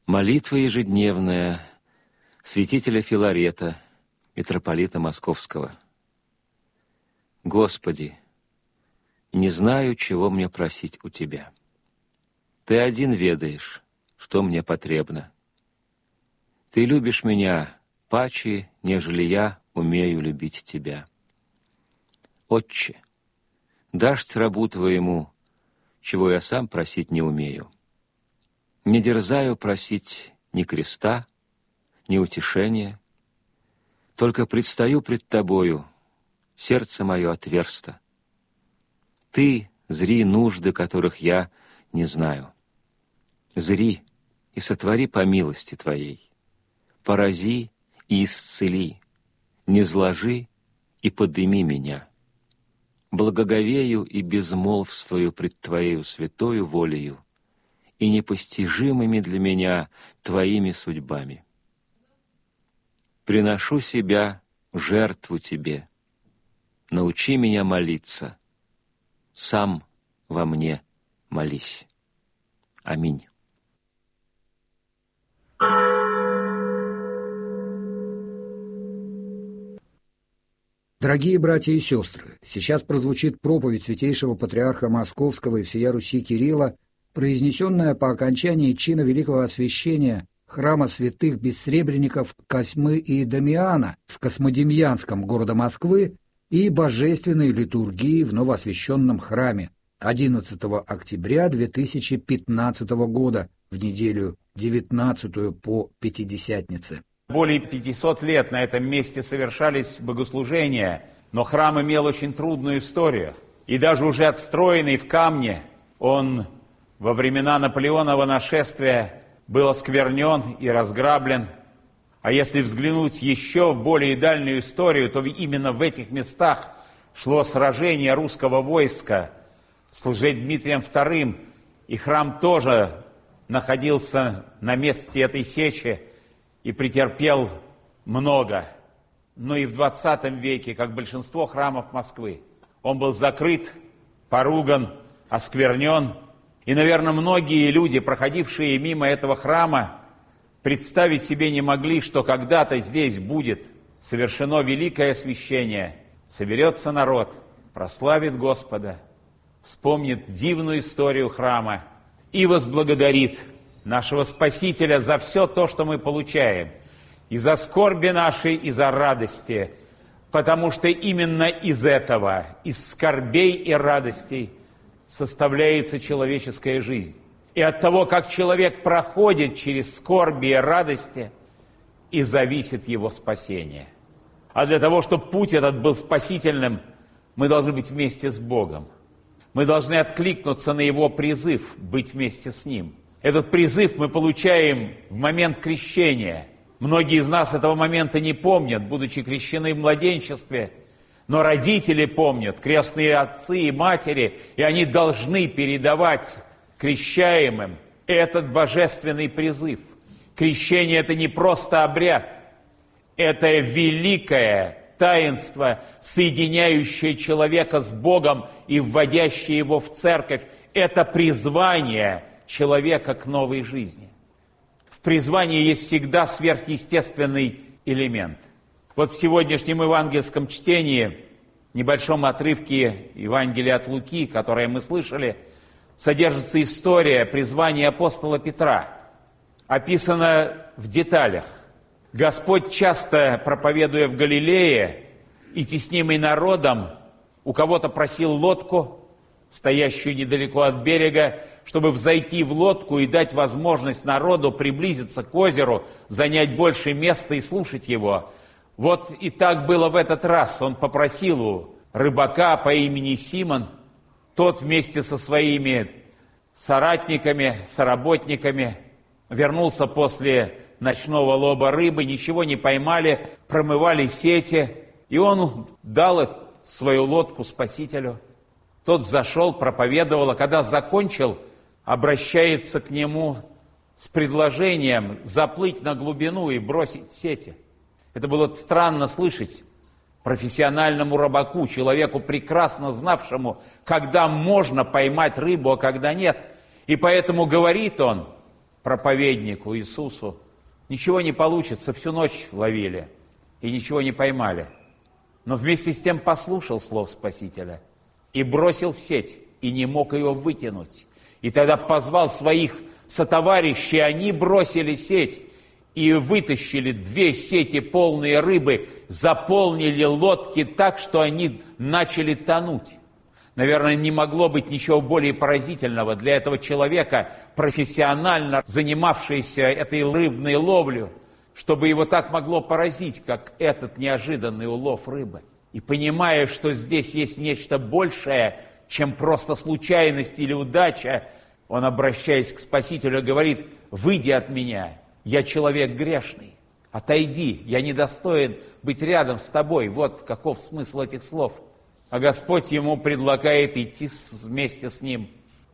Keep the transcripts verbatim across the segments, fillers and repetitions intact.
Молитва ежедневная святителя Филарета, митрополита Московского. Господи, не знаю, чего мне просить у Тебя. Ты один ведаешь, что мне потребно. Ты любишь меня паче, нежели я умею любить Тебя. Отче, дашь рабу Твоему, чего я сам просить не умею. Не дерзаю просить ни креста, ни утешения, только предстаю пред Тобою, сердце мое отверсто. Ты зри нужды, которых я не знаю. Зри и сотвори по милости Твоей. Порази и исцели, не зложи и подыми меня. Благоговею и безмолвствую пред Твоею святою волею и непостижимыми для меня Твоими судьбами. Приношу себя в жертву Тебе. Научи меня молиться. Сам во мне молись. Аминь. Дорогие братья и сестры, сейчас прозвучит проповедь святейшего патриарха Московского и всея Руси Кирилла, произнесенная по окончании чина великого освящения храма святых бессребренников Косьмы и Дамиана в Космодемьянском города Москвы и божественной литургии в новоосвященном храме одиннадцатого октября две тысячи пятнадцатого года в неделю девятнадцатую по Пятидесятнице. Более пятисот лет на этом месте совершались богослужения, но храм имел очень трудную историю. И даже уже отстроенный в камне, он во времена Наполеонова нашествия был осквернен и разграблен. А если взглянуть еще в более дальнюю историю, то именно в этих местах шло сражение русского войска с Лжедмитрием вторым, и храм тоже находился на месте этой сечи и претерпел много. Но и в двадцатом веке, как большинство храмов Москвы, он был закрыт, поруган, осквернен. И, наверное, многие люди, проходившие мимо этого храма, представить себе не могли, что когда-то здесь будет совершено великое освящение, соберется народ, прославит Господа, вспомнит дивную историю храма и возблагодарит нашего Спасителя за все то, что мы получаем, и за скорби наши, и за радости, потому что именно из этого, из скорбей и радостей составляется человеческая жизнь. И от того, как человек проходит через скорби и радости, и зависит его спасение. А для того, чтобы путь этот был спасительным, мы должны быть вместе с Богом. Мы должны откликнуться на Его призыв быть вместе с Ним. Этот призыв мы получаем в момент крещения. Многие из нас этого момента не помнят, будучи крещены в младенчестве. Но родители помнят, крестные отцы и матери, и они должны передавать крещаемым этот божественный призыв. Крещение – это не просто обряд, это великое таинство, соединяющее человека с Богом и вводящее его в церковь. Это призвание человека к новой жизни. В призвании есть всегда сверхъестественный элемент. Вот в сегодняшнем евангельском чтении, небольшом отрывке Евангелия от Луки, которое мы слышали, содержится история призвания апостола Петра. Описана в деталях. Господь, часто проповедуя в Галилее и теснимый народом, у кого-то просил лодку, стоящую недалеко от берега, чтобы взойти в лодку и дать возможность народу приблизиться к озеру, занять больше места и слушать его. Вот и так было в этот раз. Он попросил у рыбака по имени Симон, тот вместе со своими соратниками, соработниками вернулся после ночного лова рыбы, ничего не поймали, промывали сети, и он дал свою лодку Спасителю. Тот взошел, проповедовал, а когда закончил, обращается к нему с предложением заплыть на глубину и бросить сети. Это было странно слышать профессиональному рыбаку, человеку, прекрасно знавшему, когда можно поймать рыбу, а когда нет. И поэтому говорит он, проповеднику Иисусу: ничего не получится, всю ночь ловили и ничего не поймали. Но вместе с тем послушал слов Спасителя и бросил сеть, и не мог ее вытянуть. И тогда позвал своих сотоварищей, они бросили сеть и вытащили две сети, полные рыбы, заполнили лодки так, что они начали тонуть. Наверное, не могло быть ничего более поразительного для этого человека, профессионально занимавшегося этой рыбной ловлей, чтобы его так могло поразить, как этот неожиданный улов рыбы. И понимая, что здесь есть нечто большее, чем просто случайность или удача, он, обращаясь к Спасителю, говорит: «Выйди от меня, я человек грешный, отойди, я недостоин быть рядом с тобой». Вот каков смысл этих слов. А Господь ему предлагает идти вместе с ним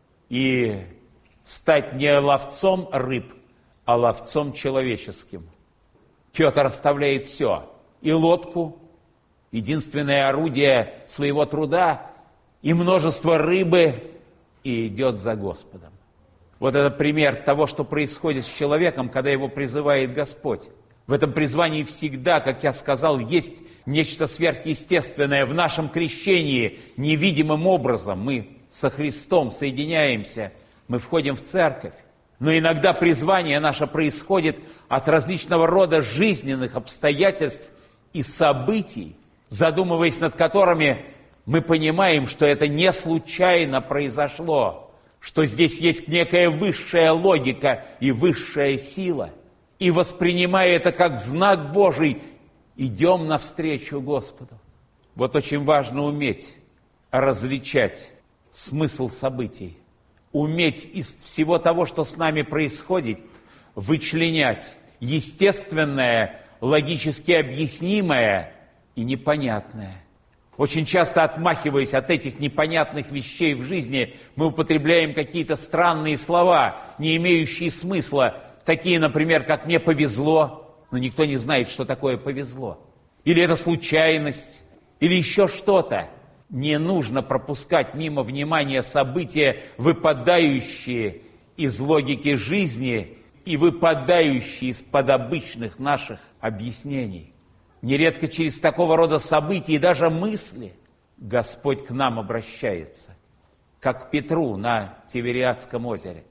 и стать не ловцом рыб, а ловцом человеческим. Петр оставляет все, и лодку, единственное орудие своего труда, и множество рыбы, и идет за Господом. Вот это пример того, что происходит с человеком, когда его призывает Господь. В этом призвании всегда, как я сказал, есть нечто сверхъестественное. В нашем крещении невидимым образом мы со Христом соединяемся, мы входим в церковь. Но иногда призвание наше происходит от различного рода жизненных обстоятельств и событий, задумываясь над которыми мы понимаем, что это не случайно произошло, что здесь есть некая высшая логика и высшая сила. И, воспринимая это как знак Божий, идем навстречу Господу. Вот очень важно уметь различать смысл событий, уметь из всего того, что с нами происходит, вычленять естественное, логически объяснимое и непонятное. Очень часто, отмахиваясь от этих непонятных вещей в жизни, мы употребляем какие-то странные слова, не имеющие смысла, такие, например, как «мне повезло», но никто не знает, что такое повезло. Или это случайность, или еще что-то. Не нужно пропускать мимо внимания события, выпадающие из логики жизни и выпадающие из-под обычных наших объяснений. Нередко через такого рода события и даже мысли Господь к нам обращается, как к Петру на Тивериадском озере.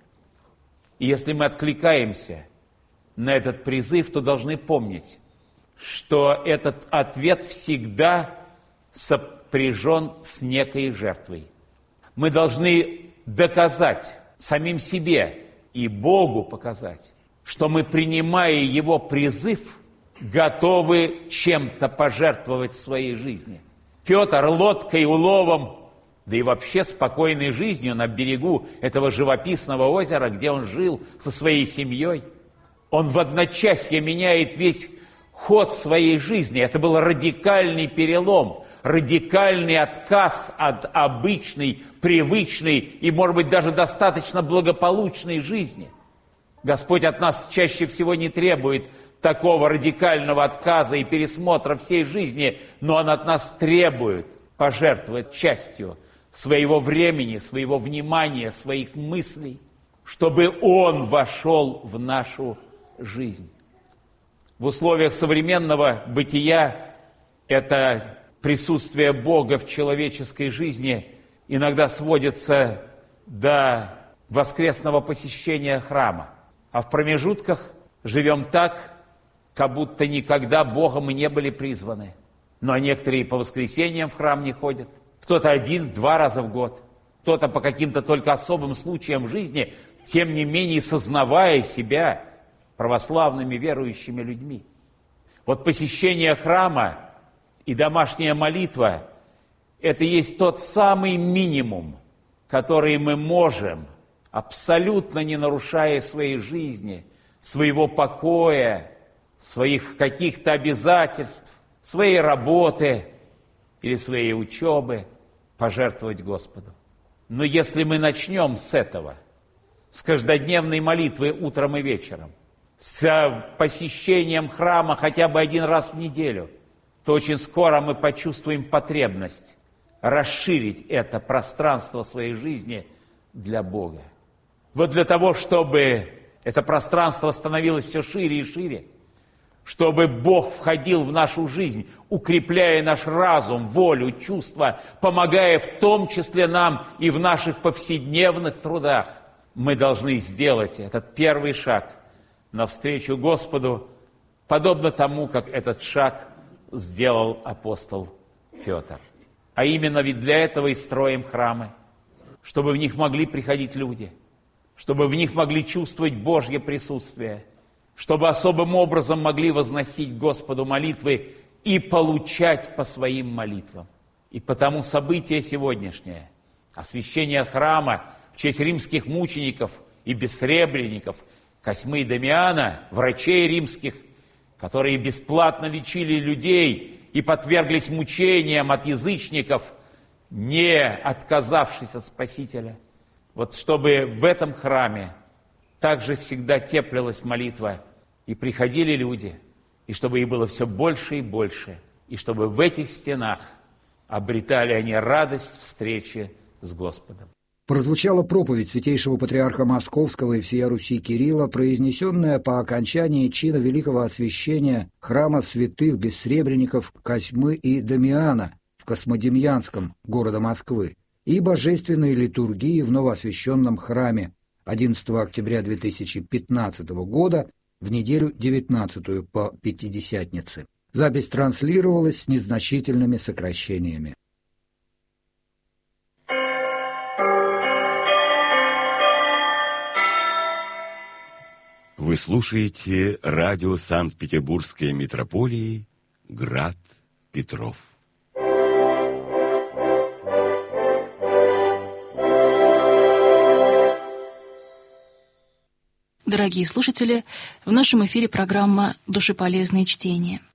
И если мы откликаемся на этот призыв, то должны помнить, что этот ответ всегда сопряжен с некой жертвой. Мы должны доказать самим себе и Богу показать, что мы, принимая Его призыв, готовы чем-то пожертвовать в своей жизни. Петр лодкой, уловом, да и вообще спокойной жизнью на берегу этого живописного озера, где он жил со своей семьей. Он в одночасье меняет весь ход своей жизни. Это был радикальный перелом, радикальный отказ от обычной, привычной и, может быть, даже достаточно благополучной жизни. Господь от нас чаще всего не требует такого радикального отказа и пересмотра всей жизни, но Он от нас требует пожертвовать частью своего времени, своего внимания, своих мыслей, чтобы Он вошел в нашу жизнь. В условиях современного бытия это присутствие Бога в человеческой жизни иногда сводится до воскресного посещения храма, а в промежутках живем так, как будто никогда Богом и не были призваны. Но некоторые по воскресеньям в храм не ходят. Кто-то один-два раза в год. Кто-то по каким-то только особым случаям в жизни, тем не менее сознавая себя православными верующими людьми. Вот посещение храма и домашняя молитва – это есть тот самый минимум, который мы можем, абсолютно не нарушая своей жизни, своего покоя, своих каких-то обязательств, своей работы или своей учебы пожертвовать Господу. Но если мы начнем с этого, с каждодневной молитвы утром и вечером, с посещением храма хотя бы один раз в неделю, то очень скоро мы почувствуем потребность расширить это пространство своей жизни для Бога. Вот для того, чтобы это пространство становилось все шире и шире, чтобы Бог входил в нашу жизнь, укрепляя наш разум, волю, чувства, помогая в том числе нам и в наших повседневных трудах. Мы должны сделать этот первый шаг навстречу Господу, подобно тому, как этот шаг сделал апостол Петр. А именно ведь для этого и строим храмы, чтобы в них могли приходить люди, чтобы в них могли чувствовать Божье присутствие, чтобы особым образом могли возносить Господу молитвы и получать по своим молитвам. И потому событие сегодняшнее, освящение храма в честь римских мучеников и бессребренников, Косьмы и Дамиана, врачей римских, которые бесплатно лечили людей и подверглись мучениям от язычников, не отказавшись от Спасителя. Вот чтобы в этом храме также всегда теплилась молитва, и приходили люди, и чтобы их было все больше и больше, и чтобы в этих стенах обретали они радость встречи с Господом. Прозвучала проповедь святейшего патриарха Московского и всея Руси Кирилла, произнесенная по окончании чина великого освящения храма святых бессребренников Косьмы и Дамиана в Космодемьянском города Москвы и божественной литургии в новоосвященном храме одиннадцатого октября две тысячи пятнадцатого года в неделю девятнадцатую по Пятидесятнице. Запись транслировалась с незначительными сокращениями. Вы слушаете радио Санкт-Петербургской митрополии «Град Петров». Дорогие слушатели, в нашем эфире программа «Душеполезные чтения».